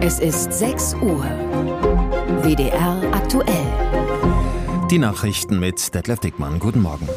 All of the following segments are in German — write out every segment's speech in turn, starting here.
Es ist 6 Uhr. WDR aktuell. Die Nachrichten mit Detlef Dickmann. Guten Morgen.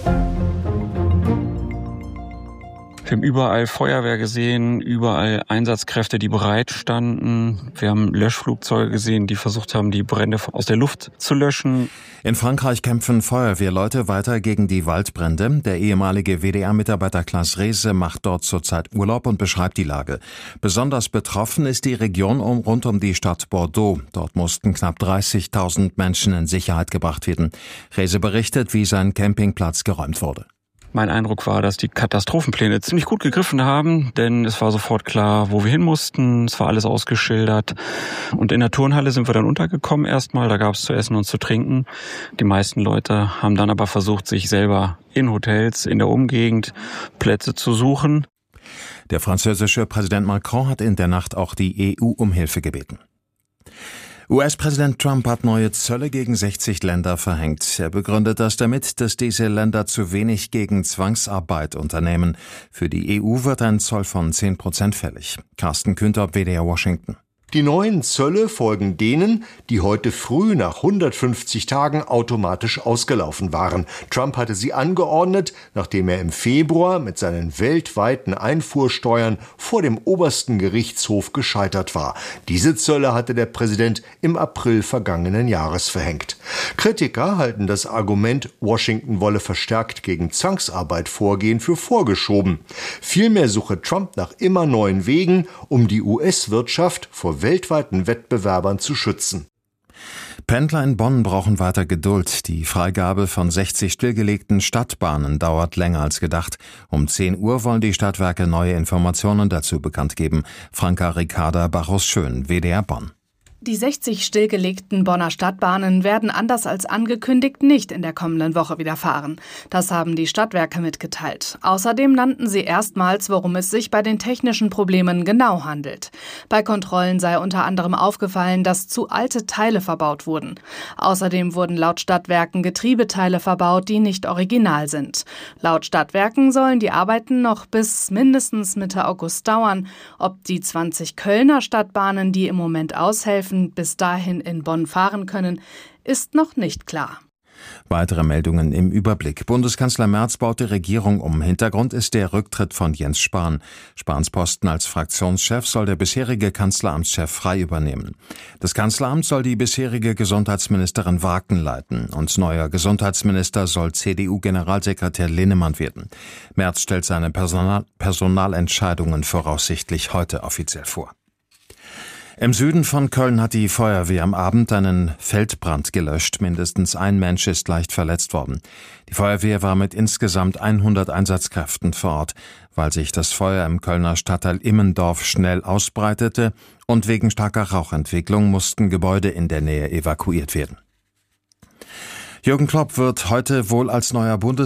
Wir haben überall Feuerwehr gesehen, überall Einsatzkräfte, die bereit standen. Wir haben Löschflugzeuge gesehen, die versucht haben, die Brände aus der Luft zu löschen. In Frankreich kämpfen Feuerwehrleute weiter gegen die Waldbrände. Der ehemalige WDR-Mitarbeiter Klaas Reese macht dort zurzeit Urlaub und beschreibt die Lage. Besonders betroffen ist die Region rund um die Stadt Bordeaux. Dort mussten knapp 30.000 Menschen in Sicherheit gebracht werden. Reese berichtet, wie sein Campingplatz geräumt wurde. Mein Eindruck war, dass die Katastrophenpläne ziemlich gut gegriffen haben, denn es war sofort klar, wo wir hin mussten. Es war alles ausgeschildert. Und in der Turnhalle sind wir dann untergekommen erstmal. Da gab es zu essen und zu trinken. Die meisten Leute haben dann aber versucht, sich selber in Hotels in der Umgegend Plätze zu suchen. Der französische Präsident Macron hat in der Nacht auch die EU um Hilfe gebeten. US-Präsident Trump hat neue Zölle gegen 60 Länder verhängt. Er begründet das damit, dass diese Länder zu wenig gegen Zwangsarbeit unternehmen. Für die EU wird ein Zoll von 10% fällig. Carsten Kühnter, WDR Washington. Die neuen Zölle folgen denen, die heute früh nach 150 Tagen automatisch ausgelaufen waren. Trump hatte sie angeordnet, nachdem er im Februar mit seinen weltweiten Einfuhrsteuern vor dem obersten Gerichtshof gescheitert war. Diese Zölle hatte der Präsident im April vergangenen Jahres verhängt. Kritiker halten das Argument, Washington wolle verstärkt gegen Zwangsarbeit vorgehen, für vorgeschoben. Vielmehr suche Trump nach immer neuen Wegen, um die US-Wirtschaft vor weltweiten Wettbewerbern zu schützen. Pendler in Bonn brauchen weiter Geduld. Die Freigabe von 60 stillgelegten Stadtbahnen dauert länger als gedacht. Um 10 Uhr wollen die Stadtwerke neue Informationen dazu bekannt geben. Franka Ricarda Bachus-Schön, WDR Bonn. Die 60 stillgelegten Bonner Stadtbahnen werden anders als angekündigt nicht in der kommenden Woche wieder fahren. Das haben die Stadtwerke mitgeteilt. Außerdem nannten sie erstmals, worum es sich bei den technischen Problemen genau handelt. Bei Kontrollen sei unter anderem aufgefallen, dass zu alte Teile verbaut wurden. Außerdem wurden laut Stadtwerken Getriebeteile verbaut, die nicht original sind. Laut Stadtwerken sollen die Arbeiten noch bis mindestens Mitte August dauern. Ob die 20 Kölner Stadtbahnen, die im Moment aushelfen, bis dahin in Bonn fahren können, ist noch nicht klar. Weitere Meldungen im Überblick. Bundeskanzler Merz baut die Regierung um. Hintergrund ist der Rücktritt von Jens Spahn. Spahns Posten als Fraktionschef soll der bisherige Kanzleramtschef frei übernehmen. Das Kanzleramt soll die bisherige Gesundheitsministerin Waken leiten. Und neuer Gesundheitsminister soll CDU-Generalsekretär Linnemann werden. Merz stellt seine Personalentscheidungen voraussichtlich heute offiziell vor. Im Süden von Köln hat die Feuerwehr am Abend einen Feldbrand gelöscht. Mindestens ein Mensch ist leicht verletzt worden. Die Feuerwehr war mit insgesamt 100 Einsatzkräften vor Ort. Weil sich das Feuer im Kölner Stadtteil Immendorf schnell ausbreitete und wegen starker Rauchentwicklung mussten Gebäude in der Nähe evakuiert werden. Jürgen Klopp wird heute wohl als neuer